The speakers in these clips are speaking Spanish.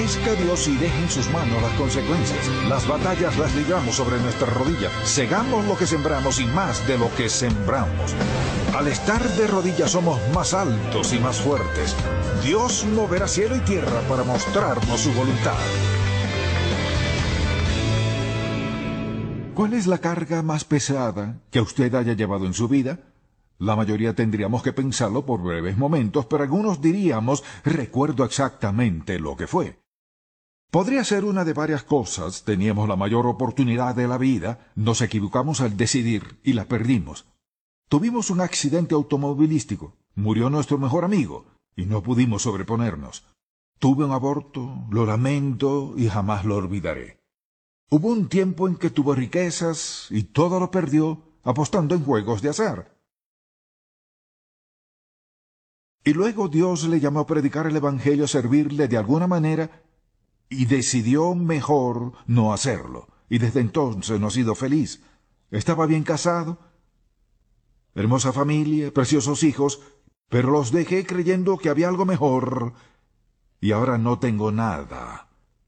Obedezca a Dios y deje en sus manos las consecuencias. Las batallas las libramos sobre nuestras rodillas. Segamos lo que sembramos y más de lo que sembramos. Al estar de rodillas somos más altos y más fuertes. Dios moverá cielo y tierra para mostrarnos su voluntad. ¿Cuál es la carga más pesada que usted haya llevado en su vida? La mayoría tendríamos que pensarlo por breves momentos, pero algunos diríamos, recuerdo exactamente lo que fue. Podría ser una de varias cosas. Teníamos la mayor oportunidad de la vida, nos equivocamos al decidir y la perdimos. Tuvimos un accidente automovilístico, murió nuestro mejor amigo y no pudimos sobreponernos. Tuve un aborto, lo lamento y jamás lo olvidaré. Hubo un tiempo en que tuvo riquezas y todo lo perdió apostando en juegos de azar. Y luego Dios le llamó a predicar el Evangelio, a servirle de alguna manera, y decidió mejor no hacerlo. Y desde entonces no ha sido feliz. Estaba bien casado, hermosa familia, preciosos hijos, pero los dejé creyendo que había algo mejor, y ahora no tengo nada.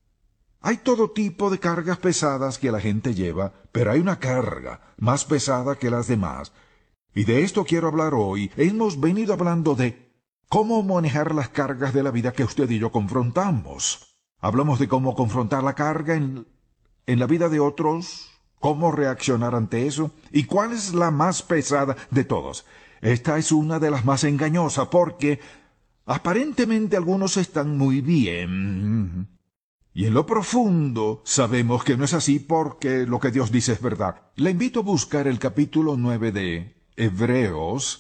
Hay todo tipo de cargas pesadas que la gente lleva, pero hay una carga más pesada que las demás. Y de esto quiero hablar hoy. Hemos venido hablando de cómo manejar las cargas de la vida que usted y yo confrontamos. Hablamos de cómo confrontar la carga en la vida de otros, cómo reaccionar ante eso, y cuál es la más pesada de todos. Esta es una de las más engañosas porque aparentemente algunos están muy bien. Y en lo profundo sabemos que no es así porque lo que Dios dice es verdad. Le invito a buscar el capítulo 9 de Hebreos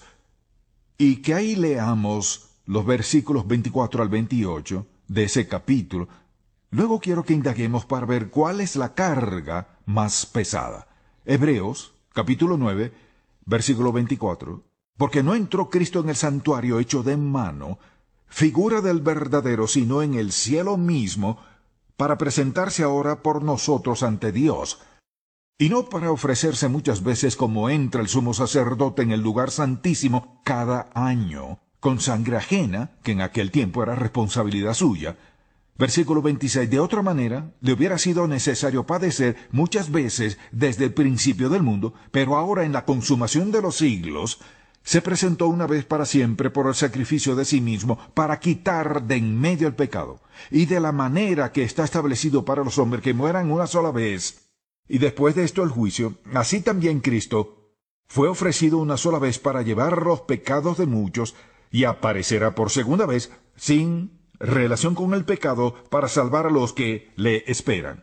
y que ahí leamos los versículos 24 al 28 de ese capítulo. Luego quiero que indaguemos para ver cuál es la carga más pesada. Hebreos, capítulo 9, versículo 24. Porque no entró Cristo en el santuario hecho de mano, figura del verdadero, sino en el cielo mismo, para presentarse ahora por nosotros ante Dios, y no para ofrecerse muchas veces como entra el sumo sacerdote en el lugar santísimo cada año, con sangre ajena, que en aquel tiempo era responsabilidad suya. Versículo 26. De otra manera, le hubiera sido necesario padecer muchas veces desde el principio del mundo, pero ahora en la consumación de los siglos, se presentó una vez para siempre por el sacrificio de sí mismo para quitar de en medio el pecado, y de la manera que está establecido para los hombres que mueran una sola vez, y después de esto el juicio, así también Cristo fue ofrecido una sola vez para llevar los pecados de muchos, y aparecerá por segunda vez sin relación con el pecado para salvar a los que le esperan.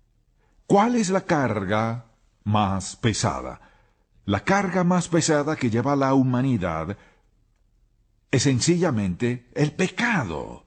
¿Cuál es la carga más pesada? La carga más pesada que lleva la humanidad es sencillamente el pecado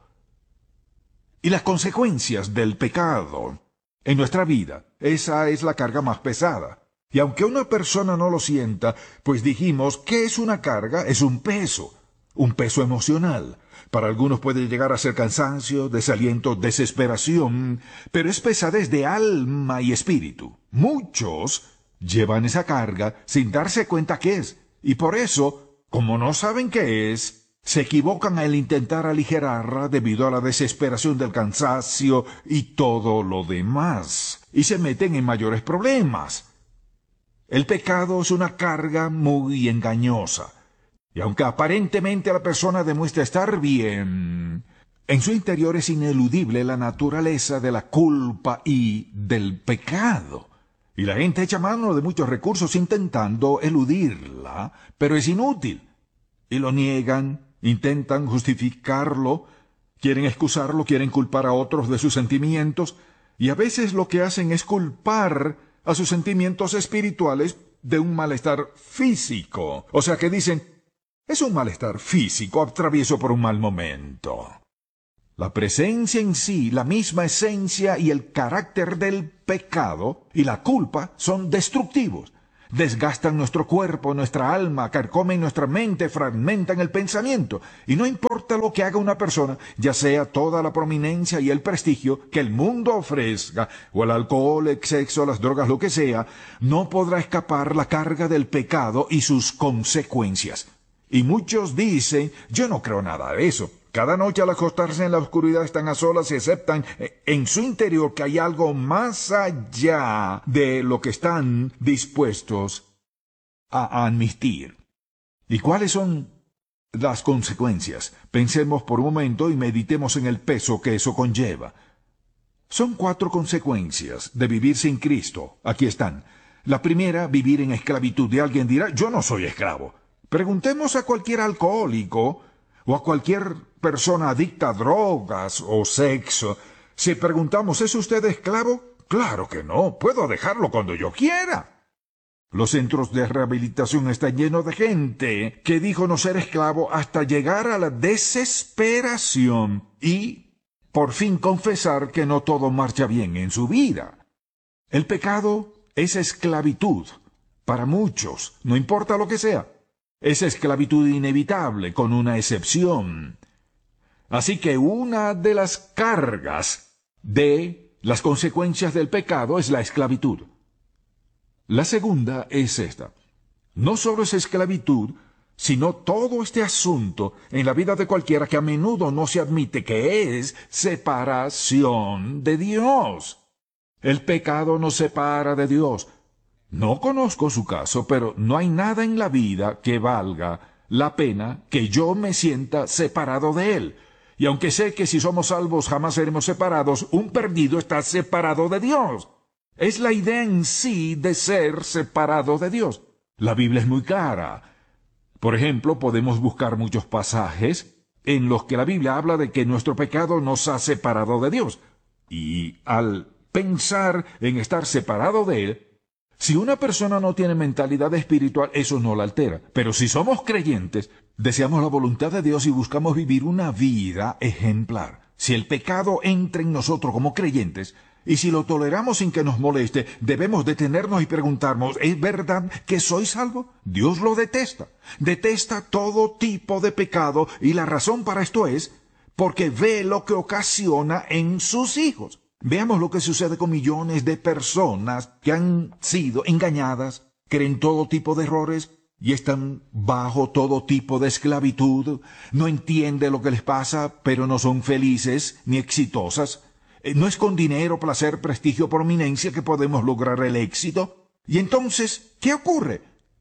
y las consecuencias del pecado en nuestra vida. Esa es la carga más pesada. Y aunque una persona no lo sienta, pues dijimos, ¿qué es una carga? Es un peso emocional. Para algunos puede llegar a ser cansancio, desaliento, desesperación, pero es pesadez de alma y espíritu. Muchos llevan esa carga sin darse cuenta qué es, y por eso, como no saben qué es, se equivocan al intentar aligerarla debido a la desesperación del cansancio y todo lo demás, y se meten en mayores problemas. El pecado es una carga muy engañosa, y aunque aparentemente la persona demuestra estar bien, en su interior es ineludible la naturaleza de la culpa y del pecado. Y la gente echa mano de muchos recursos intentando eludirla, pero es inútil. Y lo niegan, intentan justificarlo, quieren excusarlo, quieren culpar a otros de sus sentimientos, y a veces lo que hacen es culpar a sus sentimientos espirituales de un malestar físico. O sea que dicen, es un malestar físico, atravieso por un mal momento. La presencia en sí, la misma esencia y el carácter del pecado y la culpa son destructivos. Desgastan nuestro cuerpo, nuestra alma, carcomen nuestra mente, fragmentan el pensamiento. Y no importa lo que haga una persona, ya sea toda la prominencia y el prestigio que el mundo ofrezca, o el alcohol, el sexo, las drogas, lo que sea, no podrá escapar la carga del pecado y sus consecuencias. Y muchos dicen, yo no creo nada de eso. Cada noche al acostarse en la oscuridad están a solas y aceptan en su interior que hay algo más allá de lo que están dispuestos a admitir. ¿Y cuáles son las consecuencias? Pensemos por un momento y meditemos en el peso que eso conlleva. Son 4 consecuencias de vivir sin Cristo. Aquí están. La primera, vivir en esclavitud. Y alguien dirá, yo no soy esclavo. Preguntemos a cualquier alcohólico o a cualquier persona adicta a drogas o sexo. Si preguntamos, ¿es usted esclavo? Claro que no, puedo dejarlo cuando yo quiera. Los centros de rehabilitación están llenos de gente que dijo no ser esclavo hasta llegar a la desesperación y por fin confesar que no todo marcha bien en su vida. El pecado es esclavitud para muchos, no importa lo que sea. Es esclavitud inevitable, con una excepción. Así que una de las cargas de las consecuencias del pecado es la esclavitud. La segunda es esta. No solo es esclavitud, sino todo este asunto en la vida de cualquiera que a menudo no se admite, que es separación de Dios. El pecado nos separa de Dios. No conozco su caso, pero no hay nada en la vida que valga la pena que yo me sienta separado de Él. Y aunque sé que si somos salvos jamás seremos separados, un perdido está separado de Dios. Es la idea en sí de ser separado de Dios. La Biblia es muy clara. Por ejemplo, podemos buscar muchos pasajes en los que la Biblia habla de que nuestro pecado nos ha separado de Dios. Y al pensar en estar separado de Él, si una persona no tiene mentalidad espiritual, eso no la altera. Pero si somos creyentes, deseamos la voluntad de Dios y buscamos vivir una vida ejemplar. Si el pecado entra en nosotros como creyentes, y si lo toleramos sin que nos moleste, debemos detenernos y preguntarnos, ¿es verdad que soy salvo? Dios lo detesta. Detesta todo tipo de pecado, y la razón para esto es porque ve lo que ocasiona en sus hijos. Veamos lo que sucede con millones de personas que han sido engañadas, creen todo tipo de errores y están bajo todo tipo de esclavitud. No entienden lo que les pasa, pero no son felices ni exitosas. No es con dinero, placer, prestigio, prominencia que podemos lograr el éxito. Y entonces, ¿qué ocurre?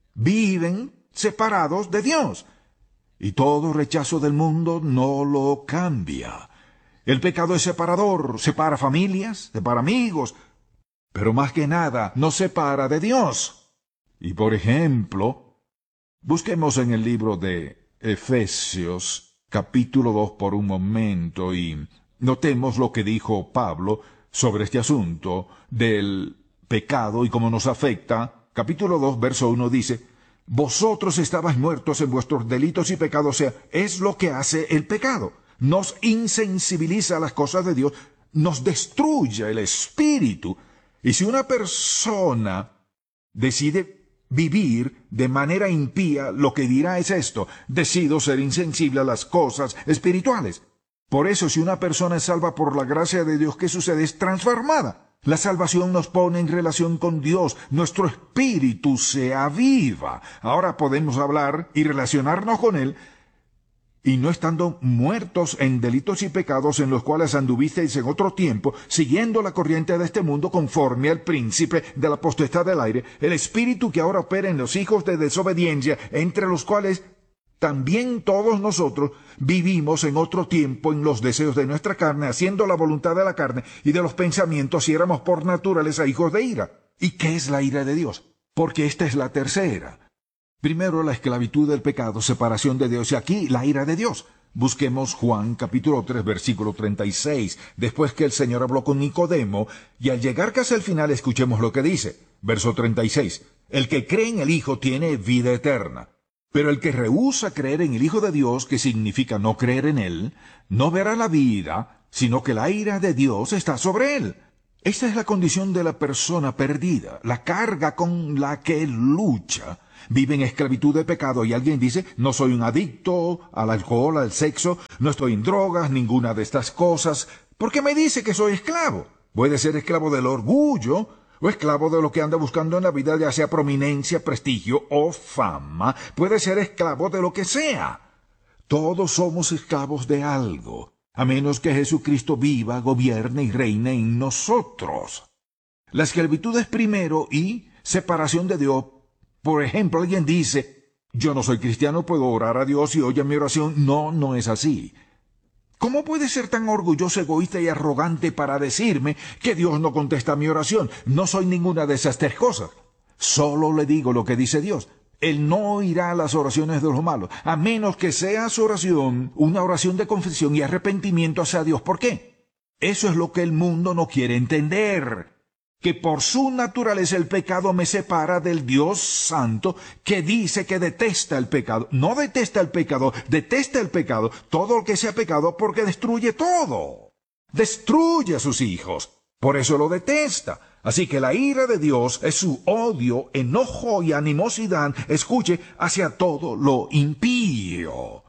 Viven separados de Dios. Y todo rechazo del mundo no lo cambia. El pecado es separador, separa familias, separa amigos, pero más que nada nos separa de Dios. Y por ejemplo, busquemos en el libro de Efesios, capítulo 2 por un momento y notemos lo que dijo Pablo sobre este asunto del pecado y cómo nos afecta. Capítulo 2, verso 1 dice, vosotros estabais muertos en vuestros delitos y pecados, o sea, es lo que hace el pecado. Nos insensibiliza a las cosas de Dios, nos destruye el espíritu. Y si una persona decide vivir de manera impía, lo que dirá es esto: decido ser insensible a las cosas espirituales. Por eso, si una persona es salva por la gracia de Dios, ¿qué sucede? Es transformada. La salvación nos pone en relación con Dios. Nuestro espíritu se aviva. Ahora podemos hablar y relacionarnos con Él, y no estando muertos en delitos y pecados en los cuales anduvisteis en otro tiempo, siguiendo la corriente de este mundo conforme al príncipe de la potestad del aire, el espíritu que ahora opera en los hijos de desobediencia, entre los cuales también todos nosotros vivimos en otro tiempo en los deseos de nuestra carne, haciendo la voluntad de la carne y de los pensamientos, y éramos por naturaleza hijos de ira. ¿Y qué es la ira de Dios? Porque esta es la tercera. Primero, la esclavitud del pecado, separación de Dios, y aquí la ira de Dios. Busquemos Juan capítulo 3, versículo 36, después que el Señor habló con Nicodemo, y al llegar casi al final escuchemos lo que dice. Verso 36, el que cree en el Hijo tiene vida eterna, pero el que rehúsa creer en el Hijo de Dios, que significa no creer en Él, no verá la vida, sino que la ira de Dios está sobre él. Esta es la condición de la persona perdida, la carga con la que lucha. Vive en esclavitud de pecado, y alguien dice, no soy un adicto al alcohol, al sexo, no estoy en drogas, ninguna de estas cosas. ¿Por qué me dice que soy esclavo? Puede ser esclavo del orgullo, o esclavo de lo que anda buscando en la vida, ya sea prominencia, prestigio o fama. Puede ser esclavo de lo que sea. Todos somos esclavos de algo, a menos que Jesucristo viva, gobierne y reine en nosotros. La esclavitud es primero y separación de Dios. Por ejemplo, alguien dice, yo no soy cristiano, puedo orar a Dios y oye mi oración. No, no es así. ¿Cómo puede ser tan orgulloso, egoísta y arrogante para decirme que Dios no contesta mi oración? No soy ninguna de esas tres cosas. Solo le digo lo que dice Dios. Él no oirá las oraciones de los malos, a menos que sea su oración una oración de confesión y arrepentimiento hacia Dios. ¿Por qué? Eso es lo que el mundo no quiere entender. Que por su naturaleza el pecado me separa del Dios Santo, que dice que detesta el pecado. No detesta el pecado, detesta el pecado, todo lo que sea pecado, porque destruye todo. Destruye a sus hijos. Por eso lo detesta. Así que la ira de Dios es su odio, enojo y animosidad, escuche, hacia todo lo impío.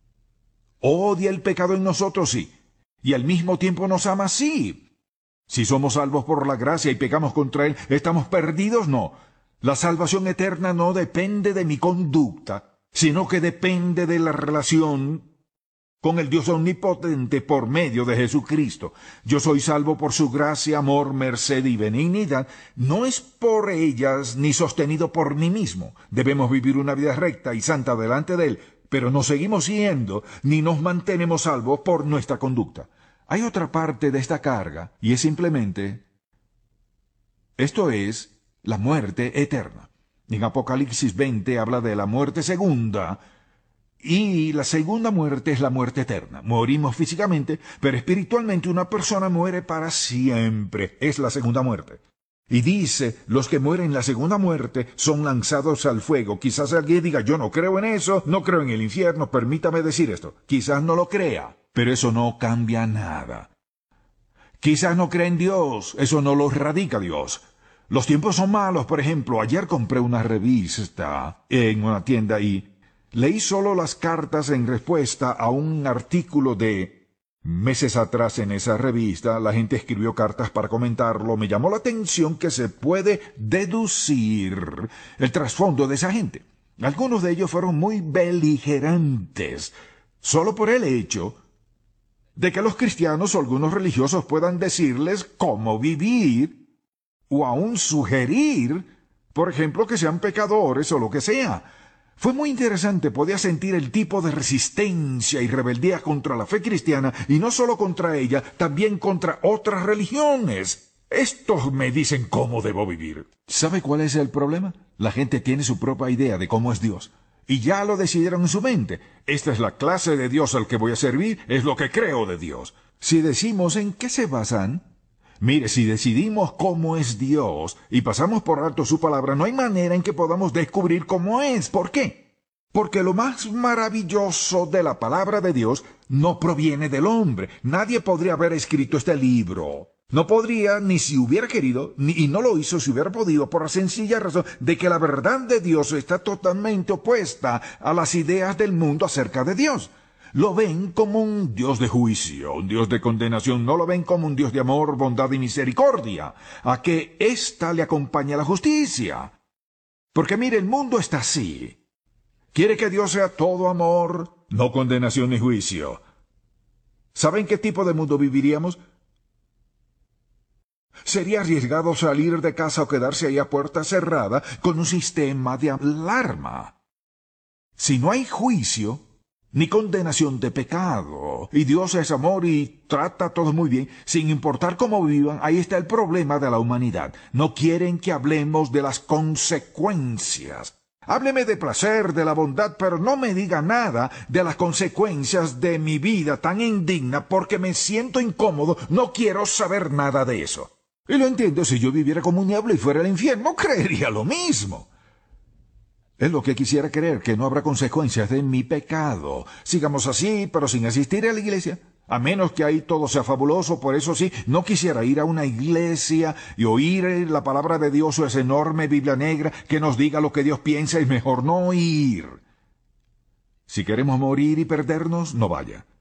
Odia el pecado en nosotros, sí, y al mismo tiempo nos ama, sí. Si somos salvos por la gracia y pecamos contra Él, ¿estamos perdidos? No. La salvación eterna no depende de mi conducta, sino que depende de la relación con el Dios omnipotente por medio de Jesucristo. Yo soy salvo por su gracia, amor, merced y benignidad. No es por ellas ni sostenido por mí mismo. Debemos vivir una vida recta y santa delante de Él, pero no seguimos siendo ni nos mantenemos salvos por nuestra conducta. Hay otra parte de esta carga, y es simplemente, esto es, la muerte eterna. En Apocalipsis 20 habla de la muerte segunda, y la segunda muerte es la muerte eterna. Morimos físicamente, pero espiritualmente una persona muere para siempre. Es la segunda muerte. Y dice, los que mueren en la segunda muerte son lanzados al fuego. Quizás alguien diga, yo no creo en eso, no creo en el infierno, permítame decir esto. Quizás no lo crea, pero eso no cambia nada. Quizás no cree en Dios, eso no lo erradica Dios. Los tiempos son malos, por ejemplo, ayer compré una revista en una tienda y leí solo las cartas en respuesta a un artículo de meses atrás en esa revista. La gente escribió cartas para comentarlo. Me llamó la atención que se puede deducir el trasfondo de esa gente. Algunos de ellos fueron muy beligerantes, solo por el hecho de que los cristianos o algunos religiosos puedan decirles cómo vivir o aún sugerir, por ejemplo, que sean pecadores o lo que sea. Fue muy interesante, podía sentir el tipo de resistencia y rebeldía contra la fe cristiana, y no solo contra ella, también contra otras religiones. Estos me dicen cómo debo vivir. ¿Sabe cuál es el problema? La gente tiene su propia idea de cómo es Dios, y ya lo decidieron en su mente. Esta es la clase de Dios al que voy a servir, es lo que creo de Dios. Si decimos en qué se basan, mire, si decidimos cómo es Dios y pasamos por alto su palabra, no hay manera en que podamos descubrir cómo es. ¿Por qué? Porque lo más maravilloso de la palabra de Dios no proviene del hombre. Nadie podría haber escrito este libro. No podría, ni si hubiera querido, y no lo hizo si hubiera podido, por la sencilla razón de que la verdad de Dios está totalmente opuesta a las ideas del mundo acerca de Dios. Lo ven como un Dios de juicio, un Dios de condenación. No lo ven como un Dios de amor, bondad y misericordia, a que ésta le acompaña la justicia. Porque mire, el mundo está así. Quiere que Dios sea todo amor, no condenación ni juicio. ¿Saben qué tipo de mundo viviríamos? Sería arriesgado salir de casa o quedarse ahí a puerta cerrada con un sistema de alarma. Si no hay juicio ni condenación de pecado, y Dios es amor y trata a todos muy bien, sin importar cómo vivan, ahí está el problema de la humanidad. No quieren que hablemos de las consecuencias. Hábleme de placer, de la bondad, pero no me diga nada de las consecuencias de mi vida tan indigna, porque me siento incómodo, no quiero saber nada de eso. Y lo entiendo, si yo viviera como un diablo y fuera al infierno, creería lo mismo. Es lo que quisiera creer, que no habrá consecuencias de mi pecado. Sigamos así, pero sin asistir a la iglesia. A menos que ahí todo sea fabuloso, por eso sí, no quisiera ir a una iglesia y oír la palabra de Dios o esa enorme Biblia negra que nos diga lo que Dios piensa, es mejor no ir. Si queremos morir y perdernos, no vaya.